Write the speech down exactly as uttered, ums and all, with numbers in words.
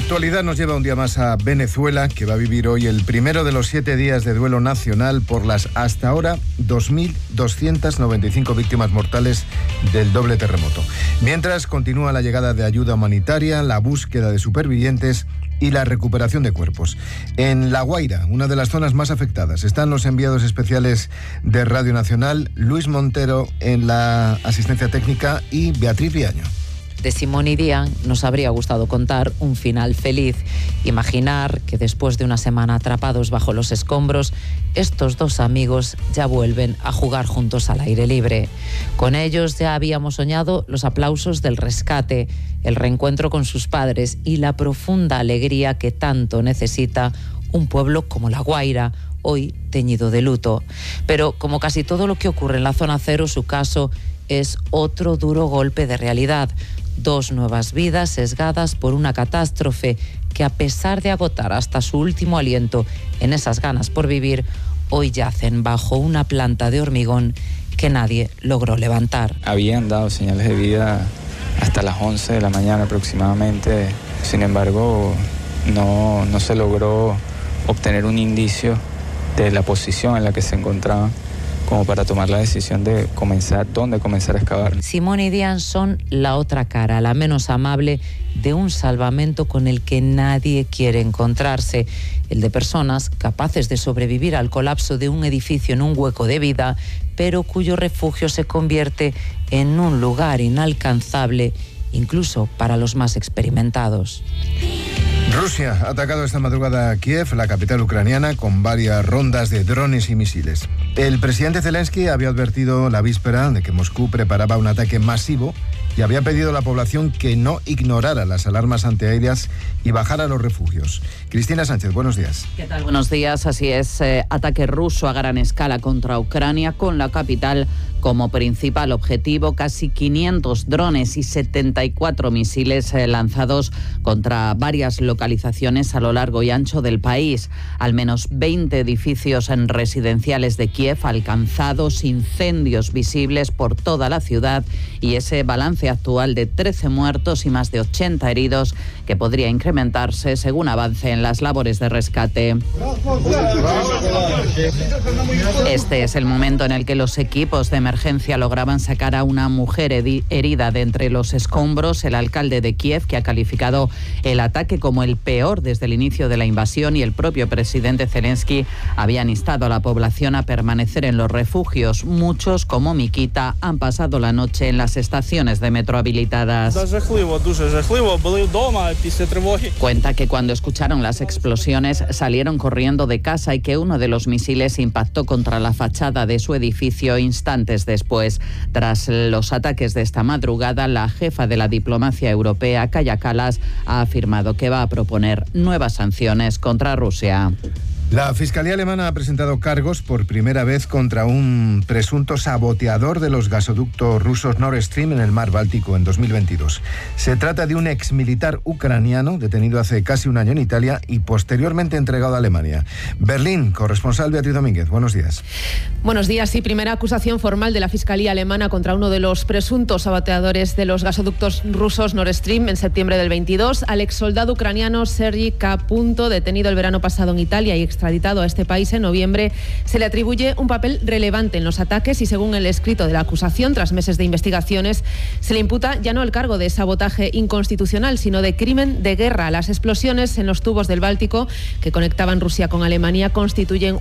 actualidad nos lleva un día más a Venezuela, que va a vivir hoy el primero de los siete días de duelo nacional por las hasta ahora dos mil doscientas noventa y cinco víctimas mortales del doble terremoto. Mientras continúa la llegada de ayuda humanitaria, la búsqueda de supervivientes y la recuperación de cuerpos. En La Guaira, una de las zonas más afectadas, están los enviados especiales de Radio Nacional, Luis Montero en la asistencia técnica y Beatriz Viaño. De Simón y Diane nos habría gustado contar un final feliz. Imaginar que después de una semana atrapados bajo los escombros, estos dos amigos ya vuelven a jugar juntos al aire libre. Con ellos ya habíamos soñado los aplausos del rescate, el reencuentro con sus padres y la profunda alegría que tanto necesita un pueblo como La Guaira, hoy teñido de luto. Pero como casi todo lo que ocurre en la zona cero, su caso es otro duro golpe de realidad. Dos nuevas vidas sesgadas por una catástrofe que, a pesar de agotar hasta su último aliento en esas ganas por vivir, hoy yacen bajo una planta de hormigón que nadie logró levantar. Habían dado señales de vida hasta las once de la mañana aproximadamente, sin embargo no, no se logró obtener un indicio de la posición en la que se encontraban como para tomar la decisión de comenzar, dónde comenzar a excavar. Simón y Diane son la otra cara, la menos amable de un salvamento con el que nadie quiere encontrarse, el de personas capaces de sobrevivir al colapso de un edificio en un hueco de vida, pero cuyo refugio se convierte en un lugar inalcanzable, incluso para los más experimentados. Rusia ha atacado esta madrugada a Kiev, la capital ucraniana, con varias rondas de drones y misiles. El presidente Zelensky había advertido la víspera de que Moscú preparaba un ataque masivo y había pedido a la población que no ignorara las alarmas antiaéreas y bajara a los refugios. Cristina Sánchez, buenos días. ¿Qué tal? Buenos días. Así es, eh, ataque ruso a gran escala contra Ucrania, con la capital como principal objetivo, casi quinientos drones y setenta y cuatro misiles eh, lanzados contra varias localizaciones a lo largo y ancho del país. Al menos veinte edificios en residenciales de Kiev alcanzados, incendios visibles por toda la ciudad y ese balance actual de trece muertos y más de ochenta heridos que podría incrementarse según avance en las labores de rescate. Este es el momento en el que los equipos de emergencia lograban sacar a una mujer herida de entre los escombros. El alcalde de Kiev, que ha calificado el ataque como el peor desde el inicio de la invasión, y el propio presidente Zelensky habían instado a la población a permanecer en los refugios. Muchos, como Mikita, han pasado la noche en las estaciones de metro habilitadas. Cuenta que cuando escucharon las explosiones salieron corriendo de casa y que uno de los misiles impactó contra la fachada de su edificio instantes después. Tras los ataques de esta madrugada, la jefa de la diplomacia europea, Kaja Kallas, ha afirmado que va a proponer nuevas sanciones contra Rusia. La Fiscalía alemana ha presentado cargos por primera vez contra un presunto saboteador de los gasoductos rusos Nord Stream en el mar Báltico en dos mil veintidós. Se trata de un exmilitar ucraniano detenido hace casi un año en Italia y posteriormente entregado a Alemania. Berlín, corresponsal Beatriz Domínguez, buenos días. Buenos días. Sí, primera acusación formal de la Fiscalía alemana contra uno de los presuntos saboteadores de los gasoductos rusos Nord Stream en septiembre del veintidós, al exsoldado ucraniano Sergei K. detenido el verano pasado en Italia y extraditado a este país en noviembre. Se le atribuye un papel relevante en los ataques y, según el escrito de la acusación, tras meses de investigaciones, se le imputa ya no el cargo de sabotaje inconstitucional, sino de crimen de guerra. Las explosiones en los tubos del Báltico que conectaban Rusia con Alemania constituyen